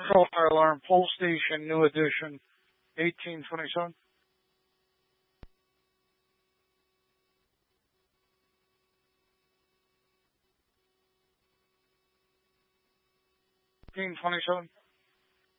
Control fire alarm, pole station, new edition, 1827. 1827.